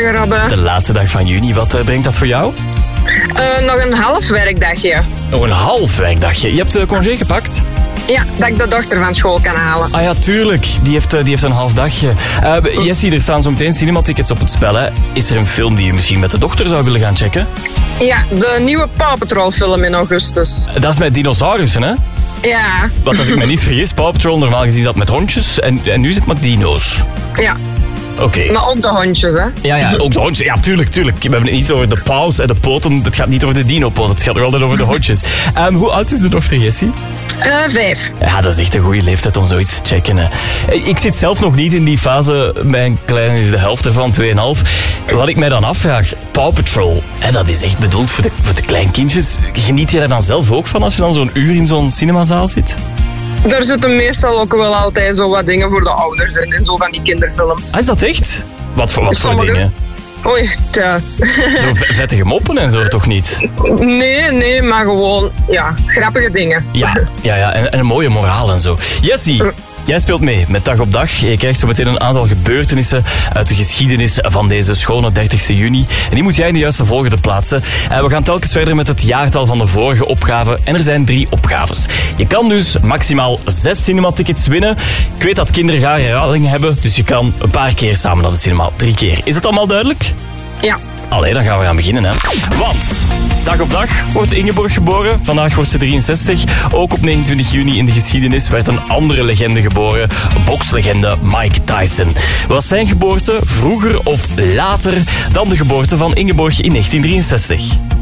Grabben. De laatste dag van juni, wat brengt dat voor jou? Nog een half werkdagje. Nog een half werkdagje. Je hebt congé gepakt? Ja, dat ik de dochter van school kan halen. Ah ja, tuurlijk. Die heeft een half dagje. Jessie, er staan zo meteen cinematickets op het spel. Hè. Is er een film die je misschien met de dochter zou willen gaan checken? Ja, de nieuwe Paw Patrol film in augustus. Dat is met dinosaurussen, hè? Ja. Want als ik me niet vergis, Paw Patrol normaal gezien zat met hondjes en nu zit het met dino's. Ja. Oké. Maar ook de hondjes, hè? Ja, ook de hondjes. Ja, tuurlijk. We hebben het niet over de paws en de poten. Het gaat niet over de dino-poten. Het gaat nog altijd over de hondjes. Hoe oud is de dochter, Jessie? 5. Ja, dat is echt een goede leeftijd om zoiets te checken. Hè. Ik zit zelf nog niet in die fase. Mijn kleine is de helft ervan, 2,5. Wat ik mij dan afvraag, Paw Patrol. En dat is echt bedoeld voor de kleinkindjes. Geniet je daar dan zelf ook van als je dan zo'n uur in zo'n cinemazaal zit? Daar zitten meestal ook wel altijd zo wat dingen voor de ouders in. En zo van die kinderfilms. Ah, is dat echt? Wat voor dingen? Oei, tja. Zo vettige moppen en zo, toch niet? Nee, maar gewoon, ja, grappige dingen. Ja, en een mooie moraal en zo. Jessie, jij speelt mee met Dag op Dag. Je krijgt zo meteen een aantal gebeurtenissen uit de geschiedenis van deze schone 30 juni. En die moet jij in de juiste volgorde plaatsen. We gaan telkens verder met het jaartal van de vorige opgave. En er zijn 3 opgaves. Je kan dus maximaal 6 cinematickets winnen. Ik weet dat kinderen graag herhaling hebben, dus je kan een paar keer samen naar de cinema. 3 keer. Is dat allemaal duidelijk? Ja. Allee, dan gaan we gaan beginnen, hè. Want Dag op Dag wordt Ingeborg geboren. Vandaag wordt ze 63. Ook op 29 juni in de geschiedenis werd een andere legende geboren. Bokslegende Mike Tyson. Was zijn geboorte vroeger of later dan de geboorte van Ingeborg in 1963?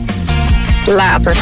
Later.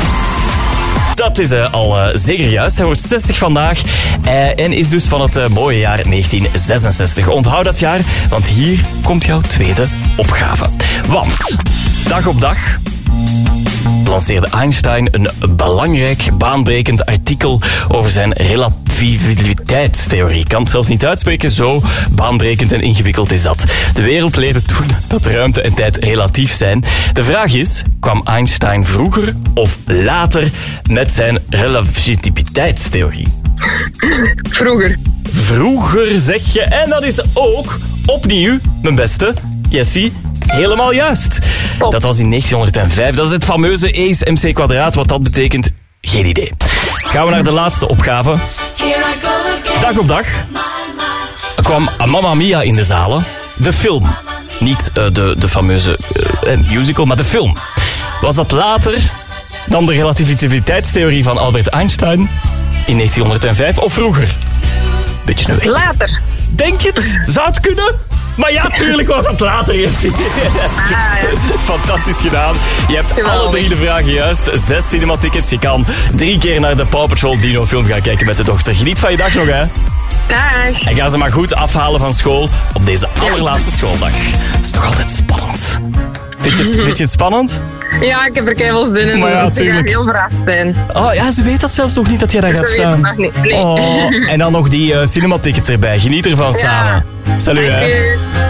Dat is al zeker juist. Hij wordt 60 vandaag en is dus van het mooie jaar 1966. Onthoud dat jaar, want hier komt jouw tweede opgave. Want Dag op Dag lanceerde Einstein een belangrijk, baanbrekend artikel over zijn relativiteitstheorie. Ik kan het zelfs niet uitspreken, zo baanbrekend en ingewikkeld is dat. De wereld leerde toen dat ruimte en tijd relatief zijn. De vraag is, kwam Einstein vroeger of later met zijn relativiteitstheorie? Vroeger. Vroeger, zeg je. En dat is ook opnieuw, mijn beste, Jessie, helemaal juist. Top. Dat was in 1905. Dat is het fameuze E is mc kwadraat. Wat dat betekent, geen idee. Gaan we naar de laatste opgave. Dag op Dag kwam Mamma Mia in de zalen. De film. Niet de fameuze musical, maar de film. Was dat later dan de relativiteitstheorie van Albert Einstein in 1905 of vroeger? Beetje een weg. Later. Denk je het? Zou het kunnen? Maar ja, tuurlijk was het later. Fantastisch gedaan. Je hebt geweldig. alle 3 de vragen juist. 6 cinematickets. Je kan 3 keer naar de Paw Patrol Dino film gaan kijken met de dochter. Geniet van je dag nog, hè. Dag. En ga ze maar goed afhalen van school op deze allerlaatste schooldag. Dat is toch altijd spannend. Vind je het spannend? Ja, ik heb er keihard zin in. Maar ja, Ze gaan tuurlijk. heel verrast zijn. Oh ja, ze weet dat zelfs nog niet dat jij daar gaat Ze weten staan. het nog niet. Nee. Oh, en dan nog die cinematickets erbij. Geniet ervan samen. Salut, Dank hè. u.